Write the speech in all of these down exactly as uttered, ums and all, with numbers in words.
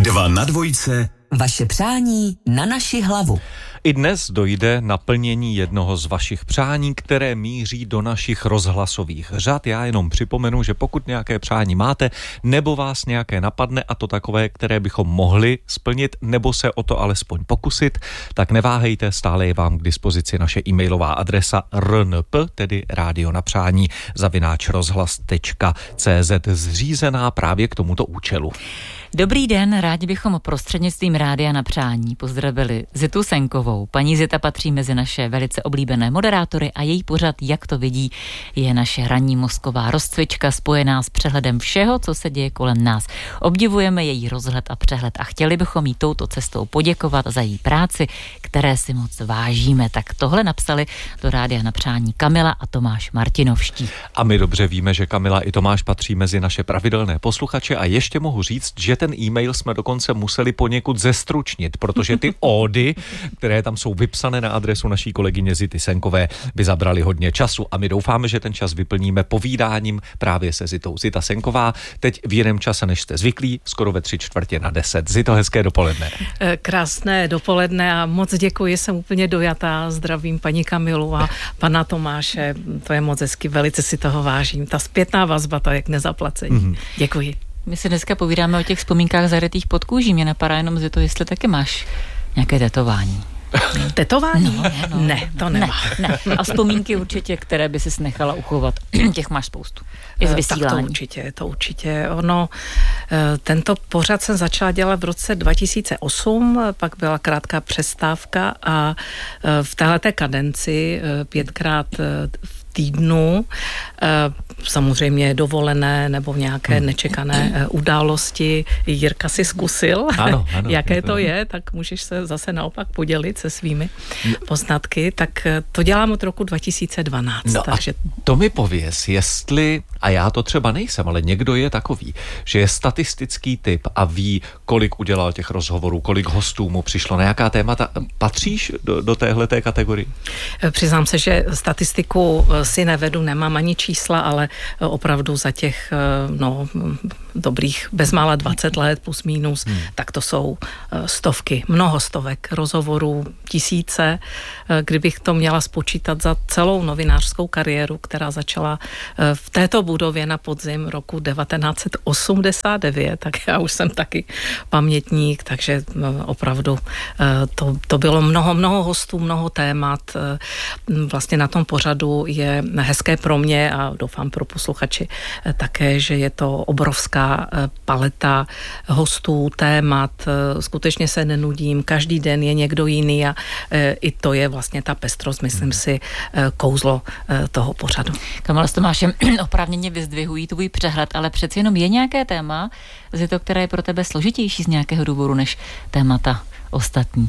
Dva na dvojce. Vaše přání na naši hlavu. I dnes dojde na plnění jednoho z vašich přání, které míří do našich rozhlasových řad. Já jenom připomenu, že pokud nějaké přání máte, nebo vás nějaké napadne, a to takové, které bychom mohli splnit, nebo se o to alespoň pokusit, tak neváhejte, stále je vám k dispozici naše e-mailová adresa rnp, tedy rádio na přání, zavináč rozhlas tečka cé zet, zřízená právě k tomuto účelu. Dobrý den, rádi bychom prostřednictvím Rádia na přání pozdravili Zitu Senkovou. Paní Zita patří mezi naše velice oblíbené moderátory a její pořad, jak to vidí, je naše ranní mozková rozcvička spojená s přehledem všeho, co se děje kolem nás. Obdivujeme její rozhled a přehled a chtěli bychom jí touto cestou poděkovat za její práci, které si moc vážíme. Tak tohle napsali do Rádia na přání Kamila a Tomáš Martinovští. A my dobře víme, že Kamila i Tomáš patří mezi naše pravidelné posluchače a ještě mohu říct, že ten e-mail jsme dokonce museli poněkud zestručnit, protože ty ódy, které tam jsou vypsané na adresu naší kolegyně Zity Senkové, by zabrali hodně času a my doufáme, že ten čas vyplníme povídáním právě se Zitou. Zita Senková teď v jiném čase, než jste zvyklí, skoro ve tři čtvrtě na deset. Zito, hezké dopoledne. Krásné dopoledne a moc děkuji, jsem úplně dojatá. Zdravím paní Kamilu a pana Tomáše, to je moc hezky, velice si toho vážím. Ta zpětná vazba, to je k nezaplacení. Mm-hmm. Děkuji. My si dneska povídáme o těch vzpomínkách zarytých pod kůží. Mě napadá jenom Zito, jestli taky máš nějaké tetování. Tetování? No, no, ne, to nemá. Ne, ne. A vzpomínky určitě, které by si nechala uchovat. Těch máš spoustu. Je z vysílání. Tak to určitě, to určitě. Ono, tento pořad jsem začala dělat v roce dva tisíce osm, pak byla krátká přestávka a v téhleté kadenci pětkrát v týdnu, samozřejmě dovolené nebo nějaké hmm. nečekané události. Jirka si zkusil, ano, ano, jaké to je, tak můžeš se zase naopak podělit se svými poznatky. Tak to dělám od roku dva tisíce dvanáct. No takže... a to mi pověz, jestli, a já to třeba nejsem, ale někdo je takový, že je statistický typ a ví, kolik udělal těch rozhovorů, kolik hostů mu přišlo, na jaká témata. Patříš do, do téhleté kategorie? Přiznám se, že statistiku si nevedu, nemám ani čísla, ale opravdu za těch no, dobrých bezmála dvacet let plus minus, hmm. tak to jsou stovky, mnoho stovek rozhovorů, tisíce. Kdybych to měla spočítat za celou novinářskou kariéru, která začala v této budově na podzim roku devatenáct set osmdesát devět, tak já už jsem taky pamětník, takže opravdu to, to bylo mnoho, mnoho hostů, mnoho témat. Vlastně na tom pořadu je hezké pro mě a doufám pro posluchači také, že je to obrovská paleta hostů, témat, skutečně se nenudím, každý den je někdo jiný a i to je vlastně ta pestrost, myslím si, kouzlo toho pořadu. Kamila s Tomášem oprávněně vyzdvihují tvůj přehled, ale přeci jenom je nějaké téma, Zito, které je pro tebe složitější z nějakého důvodu než témata ostatní?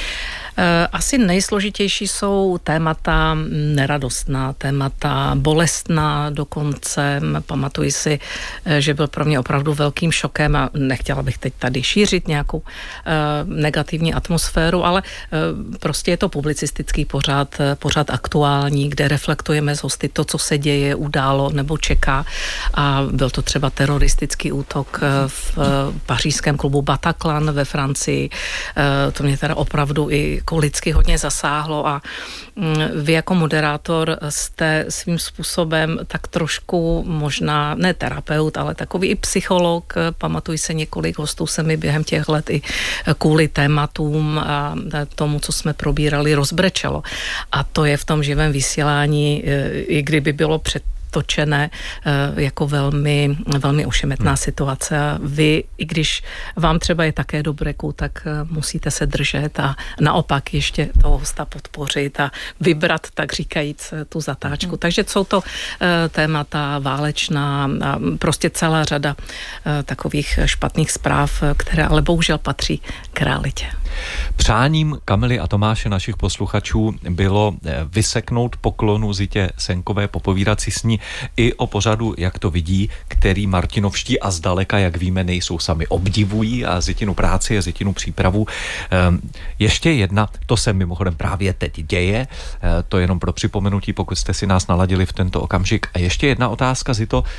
Asi nejsložitější jsou témata neradostná, témata bolestná dokonce. Pamatuji si, že byl pro mě opravdu velkým šokem a nechtěla bych teď tady šířit nějakou negativní atmosféru, ale prostě je to publicistický pořad, pořad aktuální, kde reflektujeme z hosty to, co se děje, událo nebo čeká. A byl to třeba teroristický útok v pařížském klubu Bataclan ve Francii. To mě teda opravdu i lidsky hodně zasáhlo a vy jako moderátor jste svým způsobem tak trošku možná, ne terapeut, ale takový i psycholog. Pamatuji se, několik hostů se mi během těch let i kvůli tématům a tomu, co jsme probírali, rozbrečelo. A to je v tom živém vysílání, i kdyby bylo před točené jako velmi, velmi ošemetná hmm. situace. A vy, i když vám třeba je také do breku, tak musíte se držet a naopak ještě toho hosta podpořit a vybrat, tak říkajíc, tu zatáčku. Hmm. Takže jsou to témata válečná a prostě celá řada takových špatných zpráv, které ale bohužel patří k realitě. Přáním Kamily a Tomáše, našich posluchačů, bylo vyseknout poklonu Zitě Senkové, popovídat si s ní i o pořadu, jak to vidí, který Martinovští a zdaleka, jak víme, nejsou sami, obdivují a Zitinu práci a Zitinu přípravu. Ještě jedna, to se mimochodem právě teď děje, to jenom pro připomenutí, pokud jste si nás naladili v tento okamžik. A ještě jedna otázka, Zito,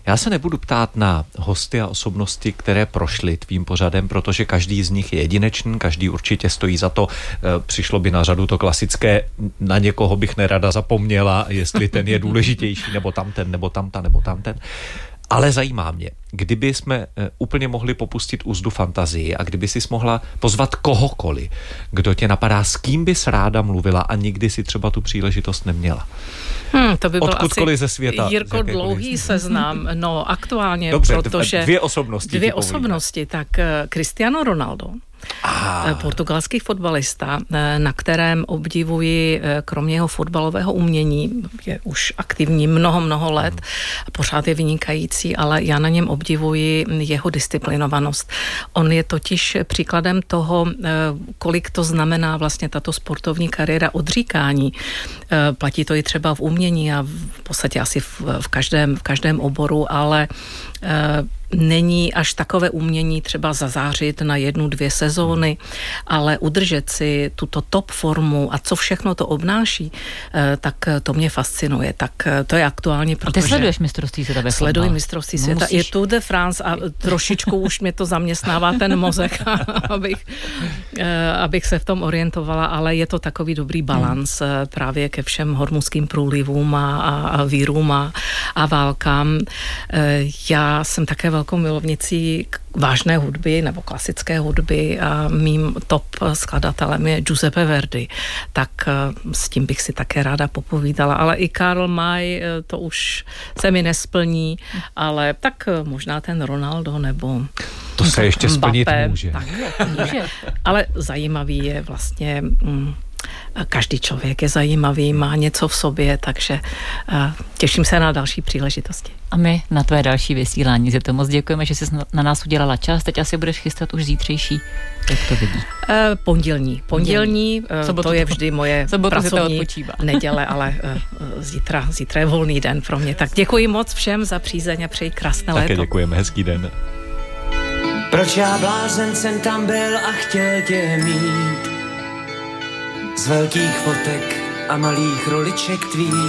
Já se nebudu ptát na hosty a osobnosti, které prošly tvým pořadem, protože každý z nich je jedinečný, každý určitě stojí za to. Přišlo by na řadu to klasické, na někoho bych nerada zapomněla, jestli ten je důležitější, nebo tamten, nebo tamta, nebo tamten. Ale zajímá mě, kdyby jsme úplně mohli popustit úzdu fantazii a kdyby jsi mohla pozvat kohokoliv, kdo tě napadá, s kým bys ráda mluvila a nikdy si třeba tu příležitost neměla. Hmm, to by byl Odkudkoliv asi, ze světa. Jirko, dlouhý seznam. No, aktuálně, dobře, protože... dvě osobnosti. Dvě osobnosti, tak Cristiano Ronaldo, ah. portugalský fotbalista, na kterém obdivuji, kromě jeho fotbalového umění, je už aktivní mnoho, mnoho let, hmm. pořád je vynikající, ale já na něm obdivuji jeho disciplinovanost. On je totiž příkladem toho, kolik to znamená vlastně tato sportovní kariéra odříkání. Platí to i třeba v umění a v podstatě asi v, v, každém, v každém oboru, ale není až takové umění třeba zazářit na jednu, dvě sezóny, ale udržet si tuto top formu a co všechno to obnáší, tak to mě fascinuje. Tak to je aktuálně, protože... A ty sleduješ mistrovství světa ve fotbale? Sleduji mistrovství světa. Musíš... Je Tour de France a trošičku už mě to zaměstnává ten mozek, abych, abych se v tom orientovala, ale je to takový dobrý balans hmm. právě ke všem hormonským průlivům a, a vírům a, a válkám. Já jsem také velkou milovnicí vážné hudby nebo klasické hudby a mým top skladatelem je Giuseppe Verdi. Tak s tím bych si také ráda popovídala, ale i Karl May, to už se mi nesplní, ale tak možná ten Ronaldo nebo to se ještě Mbappé, splnit může. Tak, může. Ale zajímavý je vlastně... Mm, každý člověk je zajímavý, má něco v sobě, takže uh, těším se na další příležitosti. A my na tvé další vysílání. Za to moc děkujeme, že jsi na nás udělala čas. Teď asi budeš chystat už zítřejší. Jak to vidí? Uh, pondělní. Pondělní, uh, to je vždy moje pracovní neděle, ale uh, zítra, zítra je volný den pro mě. Tak děkuji moc všem za přízeň a přeji krásné léto. Také děkujeme, hezký den. Proč já blázen jsem tam byl a chtěl tě mít? Z velkých fotek a malých roliček tvých